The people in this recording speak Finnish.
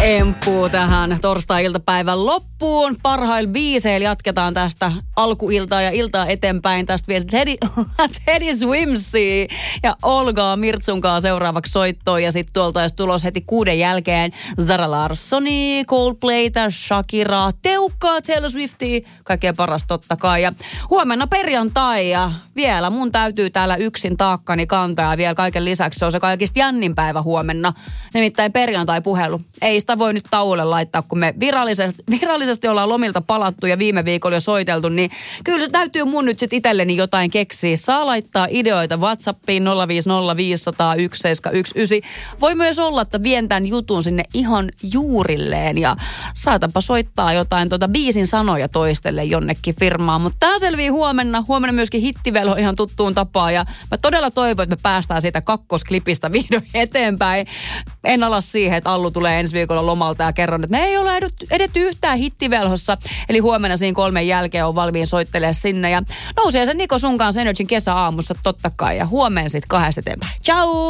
Empuu tähän torstai-iltapäivän loppuun. Parhailla biiseillä jatketaan tästä alkuiltaa ja iltaa eteenpäin. Tästä vielä Teddy Swimsia ja Olga Mirtsunkaa seuraavaksi soittoon. Ja sitten tuolta olisi tulos heti 6 jälkeen Zara Larssoni, Coldplaytä, Shakiraa, Teukkaa, Taylor Swiftia. Kaikkea paras totta kai. Ja huomenna perjantai ja vielä mun täytyy täällä yksin taakkani kantaa. Ja vielä kaiken lisäksi se on se kaikista jännin päivä huomenna. Nimittäin perjantai-puhelu. Ei sitä voi nyt tauolle laittaa, kun me virallisesti ollaan lomilta palattu ja viime viikolla jo soiteltu, niin kyllä se täytyy mun nyt sitten itselleni jotain keksiä. Saa laittaa ideoita WhatsAppiin 050501719. Voi myös olla, että vien tämän jutun sinne ihan juurilleen ja saatapa soittaa jotain biisin sanoja toistelle jonnekin firmaan. Mutta tämä selvii huomenna. Huomenna myöskin hittivelho ihan tuttuun tapaan ja mä todella toivon, että me päästään siitä kakkosklipistä vihdoin eteenpäin. En ala siihen, että Allu tulee ensi viikolla lomalta ja kerron, että me ei ole edetty yhtään hittivelhossa. Eli huomenna siinä 3 jälkeen on valmiin soittelemaan sinne. Ja nousee se Niko sun kanssa Energyn kesäaamussa totta kai. Ja huomenna sitten 2 eteenpäin. Ciao!